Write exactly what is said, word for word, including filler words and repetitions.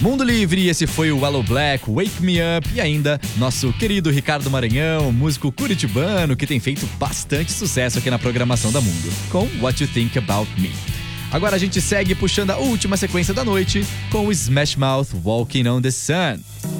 Mundo Livre, esse foi o Aloe Blacc, Wake Me Up, e ainda nosso querido Ricardo Maranhão, músico curitibano que tem feito bastante sucesso aqui na programação da Mundo, com What You Think About Me. Agora a gente segue puxando a última sequência da noite com o Smash Mouth, Walking on the Sun.